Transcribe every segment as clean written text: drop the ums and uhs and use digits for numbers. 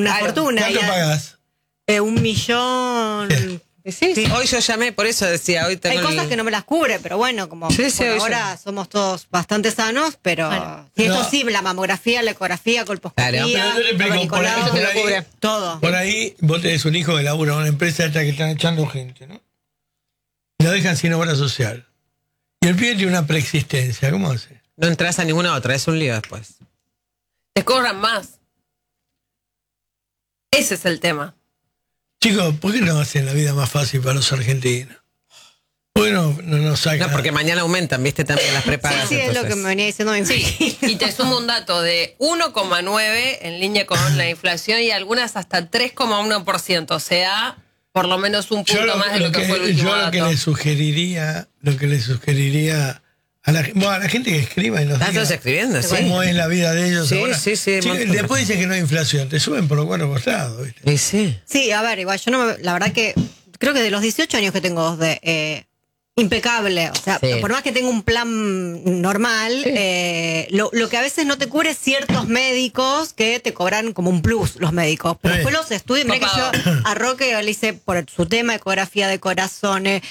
una fortuna. ¿Cuánto pagás? 1.000.000. Sí. Hoy yo llamé, por eso decía, hoy tengo Hay cosas que no me las cubre, pero bueno, como por ahora somos todos bastante sanos, pero esto sí, la mamografía, la ecografía, colposcopía, todo. Por ahí vos tenés un hijo que labura en una empresa esta que están echando gente, ¿no? Y lo dejan sin obra social. Y el pibe tiene una preexistencia, ¿cómo hace? No entras a ninguna otra, es un lío después. Te cobran más. Ese es el tema. Chicos, ¿por qué no hacen la vida más fácil para los argentinos? Bueno, no nos sacan. No, porque mañana aumentan, ¿viste? También las prepagas. Sí, es lo que me venía diciendo mi Sí, y te sumo un dato de 1,9 en línea con la inflación y algunas hasta 3,1%. O sea, por lo menos un punto más de lo que fue el último dato. Lo que le sugeriría a la gente que escriba y nos diga ¿Estás escribiendo? Sí. ¿Cómo es la vida de ellos ahora? Sí. Después dicen que no hay inflación, te suben por los 4 costados, ¿viste? Sí, a ver, igual yo no la verdad que creo que de los 18 años que tengo impecable, o sea, por más que tenga un plan normal, lo que a veces no te cubre ciertos médicos que te cobran como un plus los médicos, pero después los estudios, mirá que yo a Roque le hice por su tema ecografía de corazones,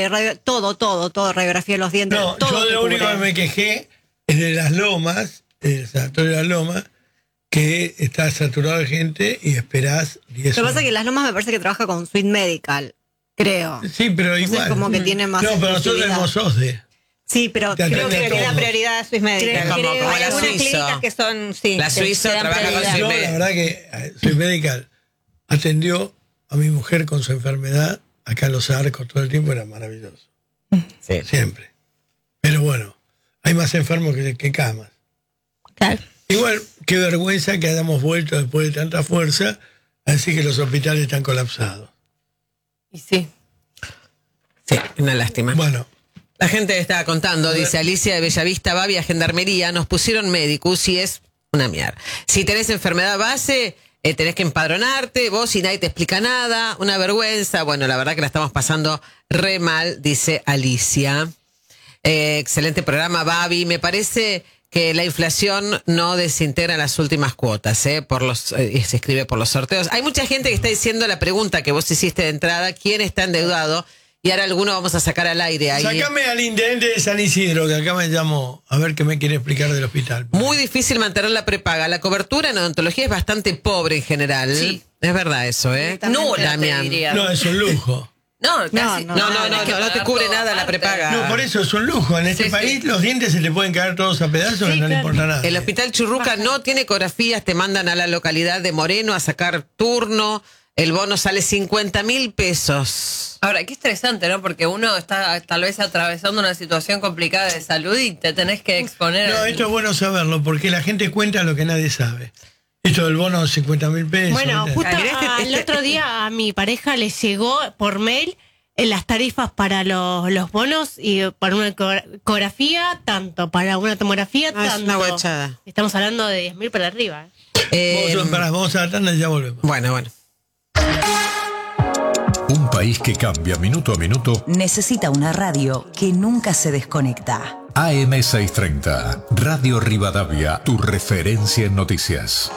todo, radiografía de los dientes, no, todo. Yo lo único que me quejé es de Las Lomas, el sanatorio de Las Lomas, que está saturado de gente y esperás 10 horas. Lo que pasa es que Las Lomas me parece que trabaja con Suite Medical. Creo. Sí, pero igual. Entonces, como que tiene más. No, pero nosotros tenemos OSDE. Sí, pero creo que le da prioridad a Swiss Medical. Como Hay la algunas Suizo. clínicas que son, La Suizo trabaja con Swiss No, la verdad que Swiss Medical atendió a mi mujer con su enfermedad acá en Los Arcos todo el tiempo, era maravilloso. Sí. Siempre. Pero bueno, hay más enfermos que camas. Claro. Igual, qué vergüenza que hayamos vuelto después de tanta fuerza a decir que los hospitales están colapsados. Y sí. Sí, una lástima. Bueno. La gente estaba contando, dice Alicia de Bellavista, Babi a Gendarmería, nos pusieron médicos y es una mierda. Si tenés enfermedad base, tenés que empadronarte, vos y nadie te explica nada, una vergüenza. Bueno, la verdad que la estamos pasando re mal, dice Alicia. Excelente programa, Babi. Me parece que la inflación no desintegra las últimas cuotas, se escribe por los sorteos. Hay mucha gente que está diciendo la pregunta que vos hiciste de entrada, ¿quién está endeudado? Y ahora alguno vamos a sacar al aire ahí. Sácame al intendente de San Isidro, que acá me llamó, a ver qué me quiere explicar del hospital. Muy difícil mantener la prepaga. La cobertura en odontología es bastante pobre en general. Sí. Es verdad eso, ¿eh? No, Damián. No, es un lujo. No, casi, No te cubre nada la prepaga. No, por eso es un lujo. En este país los dientes se te pueden caer todos a pedazos y no le importa nada. El hospital Churruca no tiene ecografías, te mandan a la localidad de Moreno a sacar turno. El bono sale 50.000 pesos. Ahora, qué estresante, ¿no? Porque uno está tal vez atravesando una situación complicada de salud y te tenés que exponer. No, esto es bueno saberlo, porque la gente cuenta lo que nadie sabe. Esto del bono de 50.000 pesos. Bueno, ¿viste? justo el otro día a mi pareja le llegó por mail las tarifas para los bonos y para una ecografía, tanto para una tomografía, No, es tanto. una guachada. Estamos hablando de 10.000 para arriba. Vamos a la tanda y ya volvemos. Bueno. Un país que cambia minuto a minuto necesita una radio que nunca se desconecta. AM630, Radio Rivadavia, tu referencia en noticias.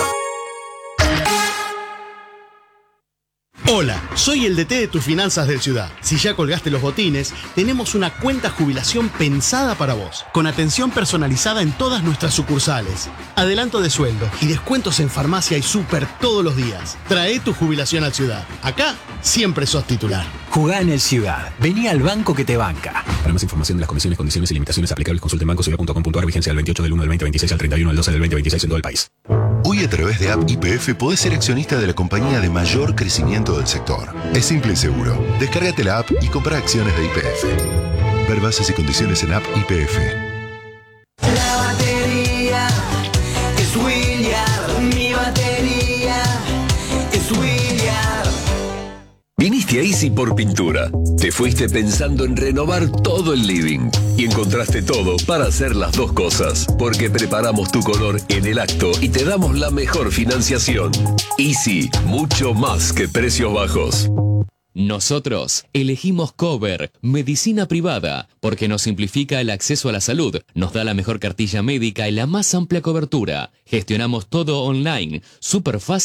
Hola, soy el DT de tus finanzas del Ciudad. Si ya colgaste los botines, tenemos una cuenta jubilación pensada para vos, con atención personalizada en todas nuestras sucursales, adelanto de sueldo y descuentos en farmacia y súper todos los días. Trae tu jubilación al Ciudad. Acá siempre sos titular. Jugá en el Ciudad. Vení al banco que te banca. Para más información de las condiciones, condiciones y limitaciones aplicables, consulte en bancociudad.com.ar, vigencia del 28 del 1 del 2026 al 31 del 12 del 2026 en todo el país. Hoy a través de App YPF podés ser accionista de la compañía de mayor crecimiento del sector. Es simple y seguro. Descárgate la app y compra acciones de YPF. Ver bases y condiciones en App YPF. La batería es William, mi batería es William. Viniste a Easy por pintura. Te fuiste pensando en renovar todo el living y encontraste todo para hacer las dos cosas, porque preparamos tu color en el acto y te damos la mejor financiación. Easy, mucho más que precios bajos. Nosotros elegimos Cover, medicina privada, porque nos simplifica el acceso a la salud, nos da la mejor cartilla médica y la más amplia cobertura. Gestionamos todo online, súper fácil.